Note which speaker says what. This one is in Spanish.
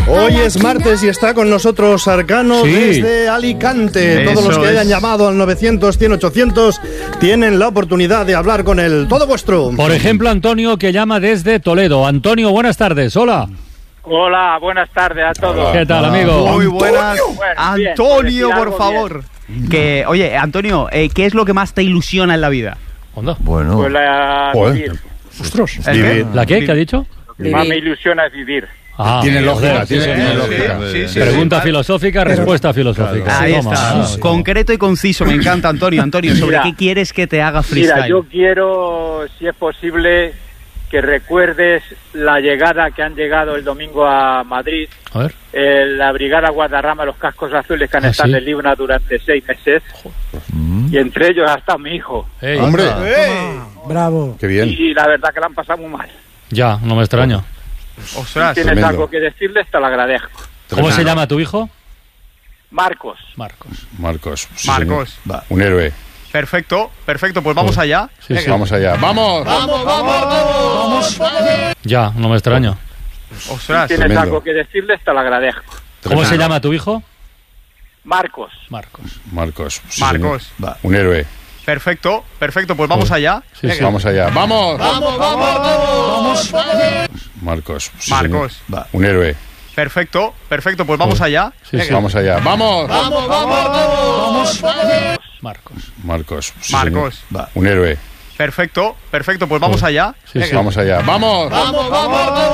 Speaker 1: Hoy es martes y está con nosotros Arcano desde Alicante. Todos los que hayan llamado al 900-100-800 tienen la oportunidad de hablar con él. Todo vuestro.
Speaker 2: Por ejemplo, Antonio, que llama desde Toledo. Antonio, buenas tardes. Hola.
Speaker 3: Hola, buenas tardes a todos.
Speaker 2: ¿Qué tal, amigo?
Speaker 4: Muy buenas.
Speaker 3: Bueno,
Speaker 4: Antonio,
Speaker 3: bien,
Speaker 4: por favor. Oye, Antonio, ¿qué es lo que más te ilusiona en la vida?
Speaker 2: ¿Onda?
Speaker 5: Bueno.
Speaker 3: Pues la vivir.
Speaker 2: Ostras.
Speaker 4: ¿El
Speaker 2: ¿La qué? ¿Qué ha dicho?
Speaker 3: Lo que más me ilusiona es vivir.
Speaker 2: Ah,
Speaker 5: Tiene lógica,
Speaker 2: sí,
Speaker 5: tiene
Speaker 2: sí,
Speaker 5: lógica.
Speaker 4: sí.
Speaker 2: Pregunta filosófica, respuesta filosófica.
Speaker 4: Ahí
Speaker 2: Toma,
Speaker 4: está.
Speaker 2: toma.
Speaker 4: Concreto y conciso, me encanta, Antonio. Antonio, ¿sobre
Speaker 3: Mira.
Speaker 4: qué quieres que te haga freestyle?
Speaker 3: Mira, yo quiero, si es posible, que recuerdes la llegada que han llegado el domingo a Madrid,
Speaker 2: A ver.
Speaker 3: la Brigada Guadarrama, los cascos azules que han
Speaker 2: ¿Ah,
Speaker 3: estado
Speaker 2: sí?
Speaker 3: en Libna durante 6 meses, y entre ellos hasta mi hijo.
Speaker 2: Ey,
Speaker 5: Hombre,
Speaker 6: Bravo.
Speaker 5: qué bien.
Speaker 3: Y la verdad que la han pasado muy mal.
Speaker 2: ya, no me extraño.
Speaker 4: Ostras.
Speaker 3: Si tienes
Speaker 5: tremendo.
Speaker 3: algo que decirles, te lo agradezco.
Speaker 2: ¿Cómo se llama tu hijo?
Speaker 3: Marcos.
Speaker 2: Marcos.
Speaker 5: Marcos. sí,
Speaker 4: Marcos.
Speaker 5: señor. Va, un héroe.
Speaker 4: Perfecto, pues vamos allá.
Speaker 2: Sí, sí.
Speaker 5: Vamos allá. ¡Vamos!
Speaker 2: Ya, no me extraño.
Speaker 4: Ostras.
Speaker 3: Si tienes
Speaker 5: tremendo.
Speaker 3: algo que decirles, te lo agradezco.
Speaker 2: ¿Cómo se llama tu hijo?
Speaker 3: Marcos.
Speaker 2: Marcos.
Speaker 5: Marcos. sí,
Speaker 4: Marcos.
Speaker 5: señor. Va, un héroe.
Speaker 4: Perfecto, pues vamos allá.
Speaker 2: Sí, sí.
Speaker 5: Vamos allá. ¡Vamos! Marcos. sí,
Speaker 4: Marcos.
Speaker 5: señor. Va, un héroe.
Speaker 4: Perfecto, pues vamos allá.
Speaker 2: Sí, sí.
Speaker 5: Vamos allá. ¡Vamos!
Speaker 2: Marcos.
Speaker 5: Marcos. sí,
Speaker 4: Marcos.
Speaker 5: señor. Va, un héroe.
Speaker 4: Perfecto, pues vamos allá.
Speaker 2: Sí, sí.
Speaker 5: Vamos allá. ¡Vamos!